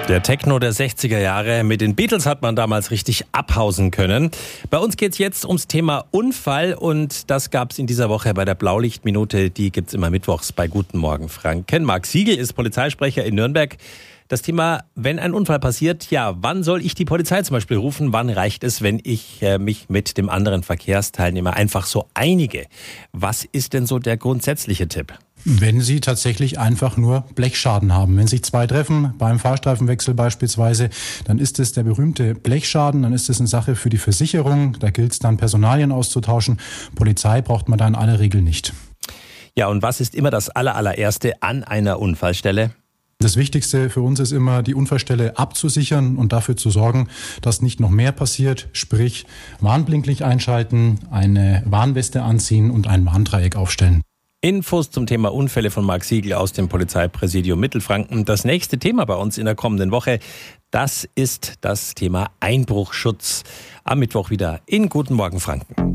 Der Techno der 60er Jahre. Mit den Beatles hat man damals richtig abhausen können. Bei uns geht es jetzt ums Thema Unfall und das gab es in dieser Woche bei der Blaulichtminute. Die gibt es immer mittwochs bei Guten Morgen Franken. Marc Siegel ist Polizeisprecher in Nürnberg. Das Thema, wenn ein Unfall passiert, ja, wann soll ich die Polizei zum Beispiel rufen? Wann reicht es, wenn ich mich mit dem anderen Verkehrsteilnehmer einfach so einige? Was ist denn so der grundsätzliche Tipp? Wenn Sie tatsächlich einfach nur Blechschaden haben. Wenn sich zwei treffen, beim Fahrstreifenwechsel beispielsweise, dann ist es der berühmte Blechschaden, dann ist es eine Sache für die Versicherung. Da gilt es dann, Personalien auszutauschen. Polizei braucht man da in aller Regel nicht. Ja, und was ist immer das allererste an einer Unfallstelle? Das Wichtigste für uns ist immer, die Unfallstelle abzusichern und dafür zu sorgen, dass nicht noch mehr passiert. Sprich, Warnblinklicht einschalten, eine Warnweste anziehen und ein Warndreieck aufstellen. Infos zum Thema Unfälle von Marc Siegel aus dem Polizeipräsidium Mittelfranken. Das nächste Thema bei uns in der kommenden Woche, das ist das Thema Einbruchschutz. Am Mittwoch wieder in Guten Morgen Franken.